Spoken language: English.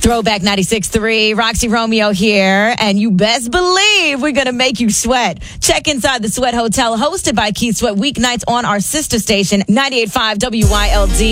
Throwback 96.3, Roxy Romeo here, and you best believe we're going to make you sweat. Check inside the Sweat Hotel, hosted by Keith Sweat, weeknights on our sister station, 98.5 WYLD.